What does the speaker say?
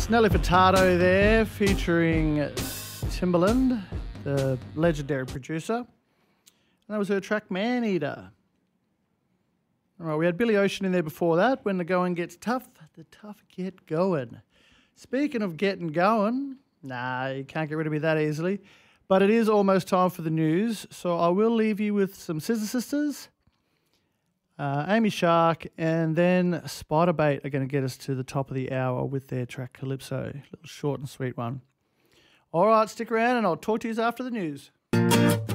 Nelly Furtado there, featuring Timbaland, the legendary producer. And that was her track, Man Eater. All right, we had Billy Ocean in there before that. When the going gets tough, the tough get going. Speaking of getting going, nah, you can't get rid of me that easily. But it is almost time for the news, so I will leave you with some Scissor Sisters, Amy Shark, and then Spiderbait are going to get us to the top of the hour with their track Calypso. A little short and sweet one. All right, stick around and I'll talk to you after the news.